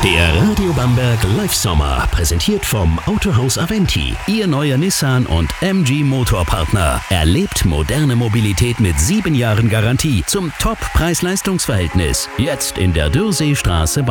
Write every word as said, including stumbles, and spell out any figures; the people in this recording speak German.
Der Radio Bamberg Live Sommer, präsentiert vom Autohaus Aventi, Ihr neuer Nissan und M G Motorpartner. Erlebt moderne Mobilität mit sieben Jahren Garantie zum Top-Preis-Leistungs-Verhältnis. Jetzt in der Dürrseestraße